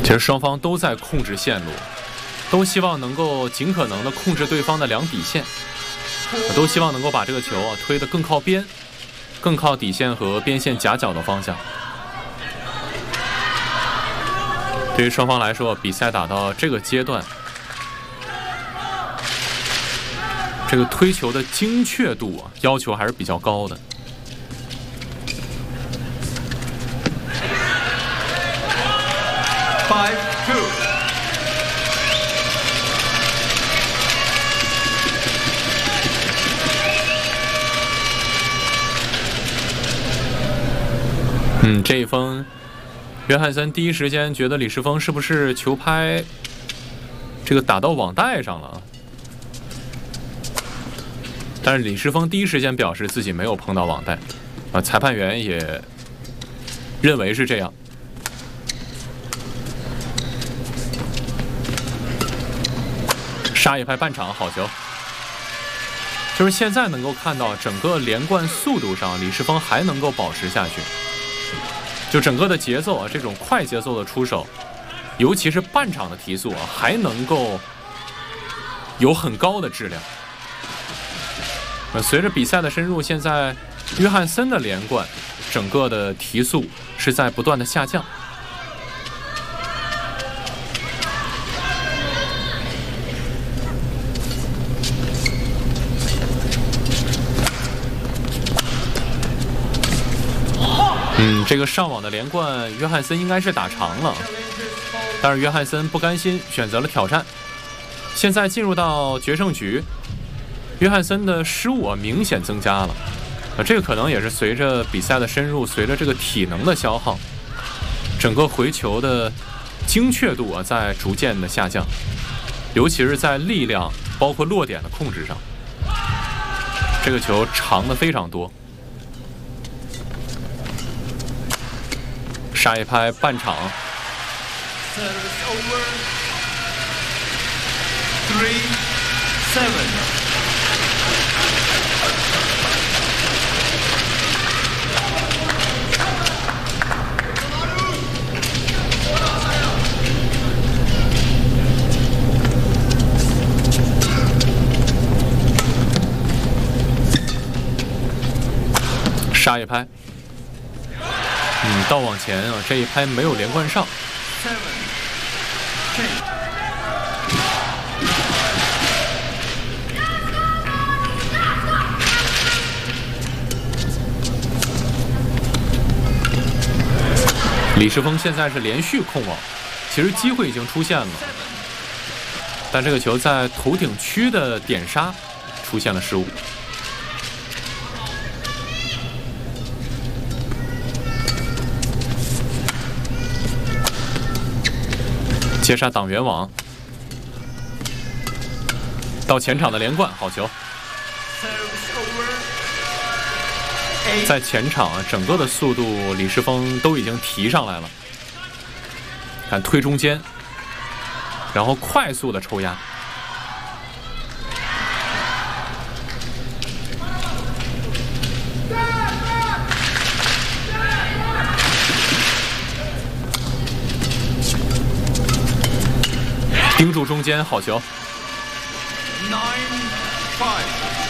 其实双方都在控制线路，都希望能够尽可能的控制对方的两底线，都希望能够把这个球推得更靠边，更靠底线和边线夹角的方向。对于双方来说，比赛打到这个阶段，这个推球的精确度要求还是比较高的。这一封，约翰森第一时间觉得李世峰是不是球拍这个打到网带上了？但是李世峰第一时间表示自己没有碰到网带，裁判员也认为是这样。杀一拍半场，好球！就是现在能够看到整个连贯速度上，李世峰还能够保持下去。就整个的节奏这种快节奏的出手，尤其是半场的提速还能够有很高的质量。随着比赛的深入，现在约翰森的连贯，整个的提速是在不断的下降。这个上网的连贯，约翰森应该是打长了，但是约翰森不甘心，选择了挑战。现在进入到决胜局，约翰森的失误明显增加了，这个可能也是随着比赛的深入，随着这个体能的消耗，整个回球的精确度在逐渐的下降，尤其是在力量包括落点的控制上，这个球长的非常多。杀一拍半场。杀一拍。倒往前这一拍没有连贯上。李世峰现在是连续控网，其实机会已经出现了，但这个球在头顶区的点杀出现了失误。接杀挡圆网，到前场的连贯，好球！在前场整个的速度，李世峰都已经提上来了。看推中间，然后快速的抽压。盯住中间，好球！9-5